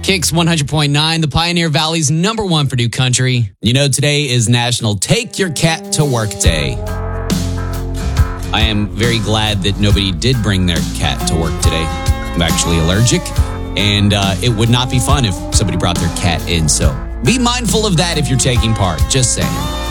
Kicks 100.9, the Pioneer Valley's #1 for new country. You know, today is National Take Your Cat to Work Day. I am very glad that nobody did bring their cat to work today. I'm actually allergic, and it would not be fun if somebody brought their cat in. So be mindful of that if you're taking part. Just saying.